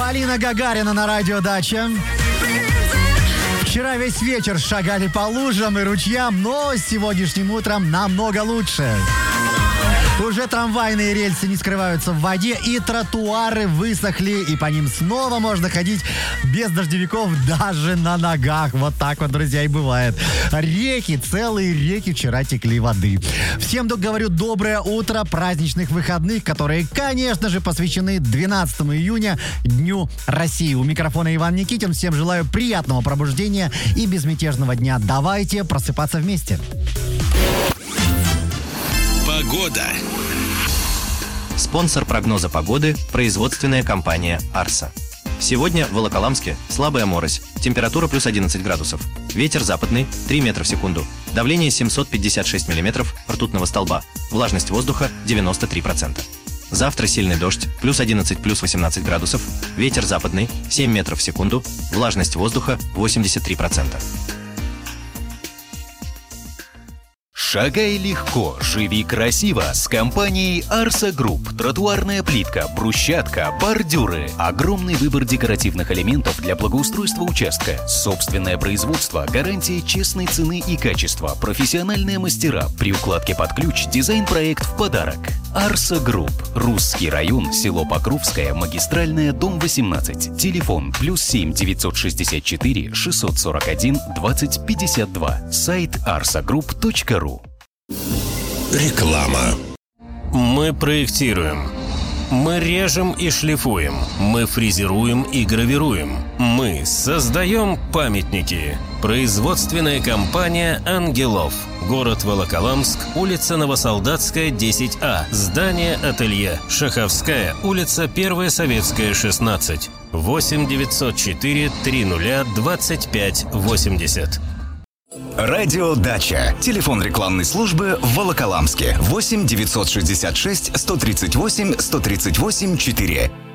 Полина Гагарина на радио «Дача». Вчера весь вечер шагали по лужам и ручьям, но сегодняшним утром намного лучше. Уже трамвайные рельсы не скрываются в воде, и тротуары высохли, и по ним снова можно ходить без дождевиков даже на ногах. Вот так вот, друзья, и бывает. Реки, целые реки вчера текли воды. Всем говорю доброе утро праздничных выходных, которые, конечно же, посвящены 12 июня, Дню России. У микрофона Иван Никитин. Всем желаю приятного пробуждения и безмятежного дня. Давайте просыпаться вместе. Погода. Спонсор прогноза погоды – производственная компания «Арса». Сегодня в Волоколамске слабая морось. Температура плюс 11 градусов. Ветер западный 3 метра в секунду. Давление 756 миллиметров ртутного столба. Влажность воздуха 93%. Завтра сильный дождь, плюс 11, плюс 18 градусов. Ветер западный 7 метров в секунду. Влажность воздуха 83%. Шагай легко, живи красиво с компанией Арса Групп. Тротуарная плитка, брусчатка, бордюры. Огромный выбор декоративных элементов для благоустройства участка. Собственное производство, гарантия честной цены и качества. Профессиональные мастера. При укладке под ключ дизайн-проект в подарок. Арса Групп. Русский район, село Покровское, магистральная, дом 18. Телефон +7 964 641 20 52. Сайт arsagroup.ru. Реклама. Мы проектируем. Мы режем и шлифуем. Мы фрезеруем и гравируем. Мы создаем памятники. Производственная компания «Ангелов». Город Волоколамск, улица Новосолдатская, 10А. Здание «Ателье». Шаховская, улица 1 Советская, 16. 8 904 30 25 80. Радио «Дача». Телефон рекламной службы в Волоколамске. 8 966 138 138 4.